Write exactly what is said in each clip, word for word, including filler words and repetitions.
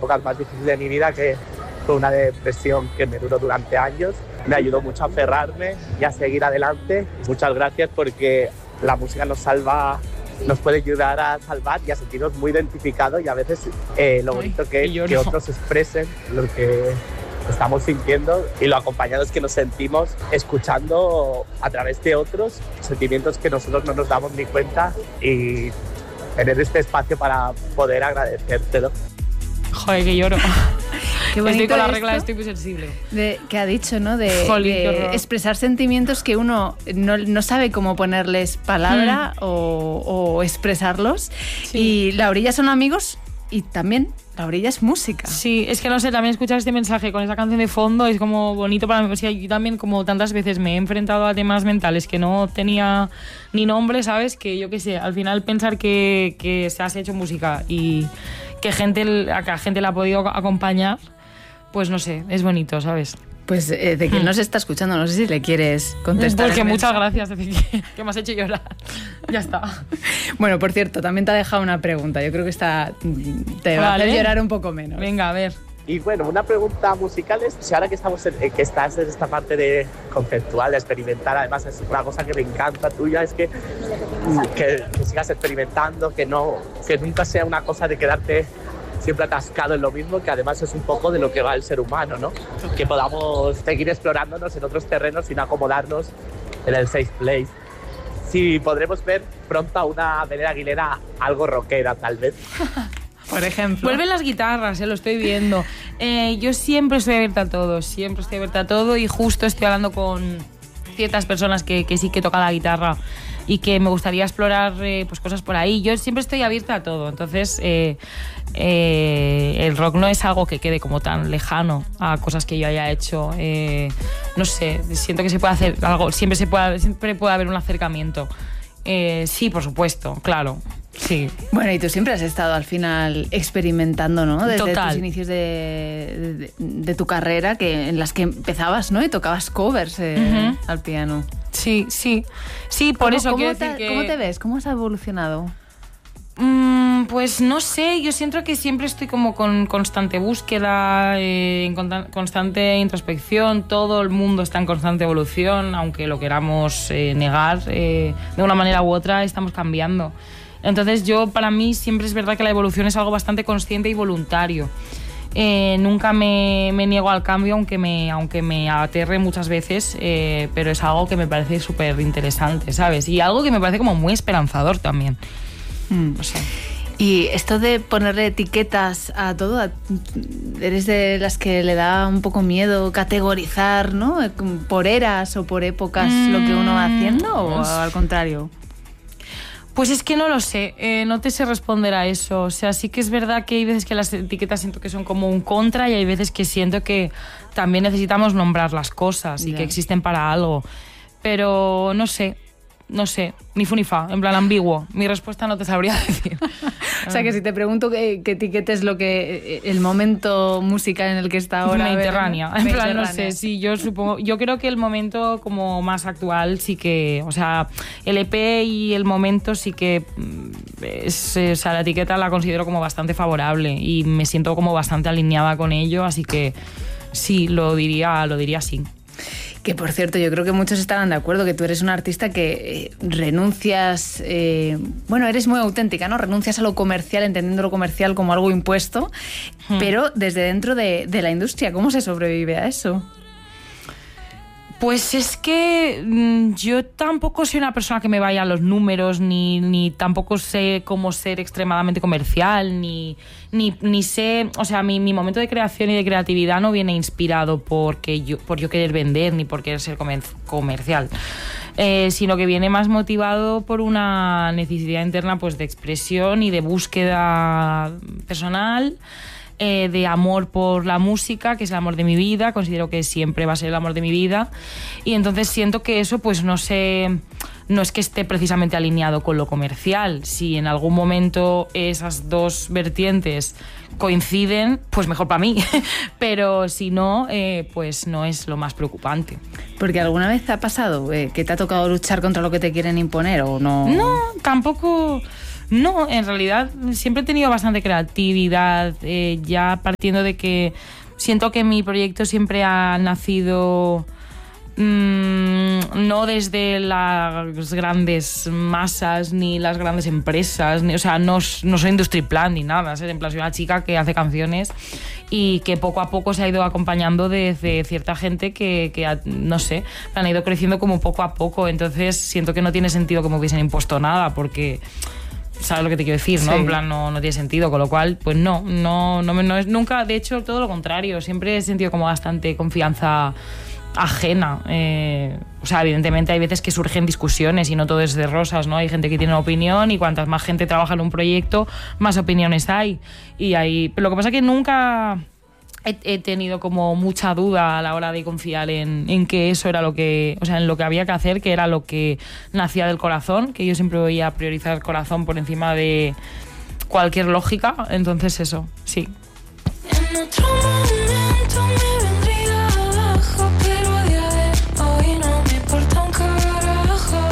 épocas más difíciles de mi vida, que fue una depresión que me duró durante años. Me ayudó mucho a aferrarme y a seguir adelante. Muchas gracias, porque la música nos salva, nos puede ayudar a salvar y a sentirnos muy identificados, y a veces eh, lo bonito que es que no. otros expresen lo que estamos sintiendo y lo acompañados que nos sentimos escuchando a través de otros sentimientos que nosotros no nos damos ni cuenta, y tener este espacio para poder agradecértelo. Joder, que lloro. Qué bonito estoy con la esto, regla, estoy muy sensible. De, que ha dicho, ¿no? De, Jolín, de expresar sentimientos que uno no, no sabe cómo ponerles palabra mm. o, o expresarlos. Sí. Y La Orilla son amigos, y también La Orilla es música. Sí, es que no sé, también escuchar este mensaje con esa canción de fondo es como bonito para mí. O sea, yo también, como tantas veces me he enfrentado a temas mentales que no tenía ni nombre, ¿sabes? Que yo qué sé, al final pensar que, que se has hecho música y que gente, a que la gente la ha podido acompañar, pues no sé, es bonito, ¿sabes? Pues eh, de quien nos está escuchando, no sé si le quieres contestar. Porque muchas gracias, decir que, que me has hecho llorar. Ya está. Bueno, por cierto, también te ha dejado una pregunta. Yo creo que esta te va vale. a hacer llorar un poco menos. Venga, a ver. Y bueno, una pregunta musical es, si ahora que, estamos en, que estás en esta parte de conceptual, de experimentar, además es una cosa que me encanta tuya, es que, que, que sigas experimentando, que, no, que nunca sea una cosa de quedarte siempre atascado en lo mismo, que además es un poco de lo que va el ser humano, ¿no? Que podamos seguir explorándonos en otros terrenos sin acomodarnos en el safe place. Si podremos ver pronto a una Belén Aguilera algo rockera, tal vez. Por ejemplo. Vuelven las guitarras, eh, lo estoy viendo. Eh, yo siempre estoy abierta a todo, siempre estoy abierta a todo, y justo estoy hablando con ciertas personas que, que sí que tocan la guitarra y que me gustaría explorar eh, pues cosas por ahí. Yo siempre estoy abierta a todo, entonces eh, eh, el rock no es algo que quede como tan lejano a cosas que yo haya hecho. Eh, no sé, siento que se puede hacer algo, siempre, se puede, siempre puede haber un acercamiento. Eh, sí, por supuesto, claro. Sí. Bueno, y tú siempre has estado al final experimentando, ¿no? Desde Total. tus inicios de, de, de tu carrera, que en las que empezabas, ¿no? Y tocabas covers eh, uh-huh. al piano. Sí, sí. Sí, por eso ¿cómo quiero te, decir que... ¿Cómo te ves? ¿Cómo has evolucionado? Mm, pues no sé, yo siento que siempre estoy como con constante búsqueda, eh, en con- constante introspección. Todo el mundo está en constante evolución, aunque lo queramos eh, negar, eh, de una manera u otra estamos cambiando. Entonces yo, para mí, siempre es verdad que la evolución es algo bastante consciente y voluntario. Eh, nunca me, me niego al cambio, aunque me, aunque me aterre muchas veces, eh, pero es algo que me parece súper interesante, ¿sabes? Y algo que me parece como muy esperanzador también. Mm. O sea. Y esto de ponerle etiquetas a todo, ¿eres de las que le da un poco miedo categorizar, ¿no? Por eras o por épocas mm. lo que uno va haciendo, o pues... al contrario? Pues es que no lo sé, eh, no te sé responder a eso. O sea, sí que es verdad que hay veces que las etiquetas siento que son como un contra, y hay veces que siento que también necesitamos nombrar las cosas y yeah. que existen para algo. Pero no sé, no sé, ni fu ni fa, en plan ambiguo. Mi respuesta no te sabría decir. O sea, que si te pregunto qué, qué etiquetes lo que el momento musical en el que está ahora. Mediterránea. En plan, no sé, sí, yo supongo, yo creo que el momento como más actual sí que, o sea, el E P y el momento sí que es, o sea, la etiqueta la considero como bastante favorable y me siento como bastante alineada con ello, así que sí, lo diría, lo diría sí. Que, por cierto, yo creo que muchos estarán de acuerdo que tú eres una artista que eh, renuncias... Eh, bueno, eres muy auténtica, ¿no? Renuncias a lo comercial, entendiendo lo comercial como algo impuesto, hmm. pero desde dentro de, de la industria. ¿Cómo se sobrevive a eso? Pues es que mmm, yo tampoco soy una persona que me vaya a los números, ni, ni tampoco sé cómo ser extremadamente comercial, ni, ni, ni sé... O sea, mi, mi momento de creación y de creatividad no viene inspirado porque yo, por yo querer vender ni por querer ser comer, comercial, eh, sino que viene más motivado por una necesidad interna, pues, de expresión y de búsqueda personal, Eh, de amor por la música, que es el amor de mi vida. Considero que siempre va a ser el amor de mi vida, y entonces siento que eso, pues no sé, no es que esté precisamente alineado con lo comercial. Si en algún momento esas dos vertientes coinciden, pues mejor para mí, pero si no, eh, pues no es lo más preocupante. Porque alguna vez te ha pasado eh, que te ha tocado luchar contra lo que te quieren imponer, o no. No, tampoco. No, en realidad siempre he tenido bastante creatividad, eh, ya partiendo de que siento que mi proyecto siempre ha nacido mmm, no desde las grandes masas ni las grandes empresas, ni, o sea, no, no soy Industry Plan ni nada, ¿sabes? En plan, soy una chica que hace canciones y que poco a poco se ha ido acompañando de, de cierta gente que, que ha, no sé, han ido creciendo como poco a poco, entonces siento que no tiene sentido que me hubiesen impuesto nada, porque... ¿sabes lo que te quiero decir? ¿No? Sí. En plan, no, no tiene sentido, con lo cual, pues no, no, no, no es nunca, de hecho, todo lo contrario, siempre he sentido como bastante confianza ajena. Eh, o sea, evidentemente hay veces que surgen discusiones y no todo es de rosas, ¿no? Hay gente que tiene una opinión y cuantas más gente trabaja en un proyecto, más opiniones hay. Y hay, pero lo que pasa es que nunca... He, he tenido como mucha duda a la hora de confiar en, en que eso era lo que, o sea, en lo que había que hacer, que era lo que nacía del corazón, que yo siempre voy a priorizar el corazón por encima de cualquier lógica, entonces eso, sí. En otro momento me vendría abajo, pero a día de hoy no me importa un carajo.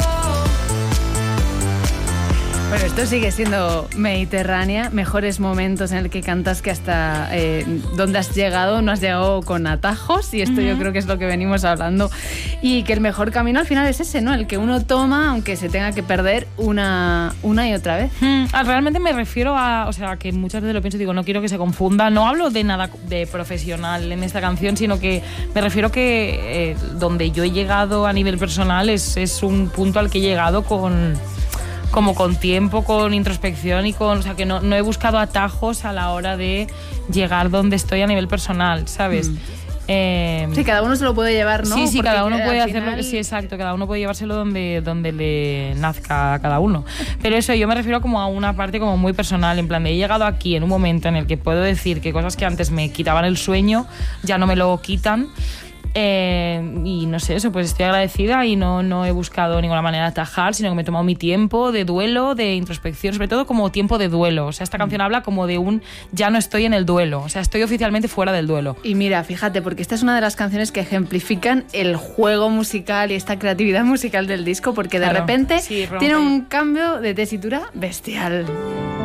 Bueno, esto sigue siendo Mediterránea, mejores momentos en el que cantas que hasta eh, dónde has llegado, no has llegado con atajos, y esto uh-huh. yo creo que es lo que venimos hablando, y que el mejor camino al final es ese, ¿no? El que uno toma, aunque se tenga que perder una, una y otra vez. Mm, realmente me refiero a, o sea, que muchas veces lo pienso y digo, no quiero que se confunda, no hablo de nada de profesional en esta canción, sino que me refiero que eh, donde yo he llegado a nivel personal es, es un punto al que he llegado con... como con tiempo, con introspección y con... O sea, que no, no he buscado atajos a la hora de llegar donde estoy a nivel personal, ¿sabes? Mm. Eh, sí, cada uno se lo puede llevar, ¿no? Sí, sí, porque cada uno puede hacerlo... final... Sí, exacto, cada uno puede llevárselo donde, donde le nazca a cada uno. Pero eso, yo me refiero como a una parte como muy personal, en plan de he llegado aquí en un momento en el que puedo decir que cosas que antes me quitaban el sueño ya no me lo quitan. Eh, y no sé, eso, pues estoy agradecida y no, no he buscado ninguna manera de atajar, sino que me he tomado mi tiempo de duelo, de introspección, sobre todo como tiempo de duelo. O sea, esta canción habla como de un ya no estoy en el duelo, o sea, estoy oficialmente fuera del duelo. Y mira, fíjate, porque esta es una de las canciones que ejemplifican el juego musical y esta creatividad musical del disco, porque de claro, repente sí, tiene un cambio de tesitura bestial.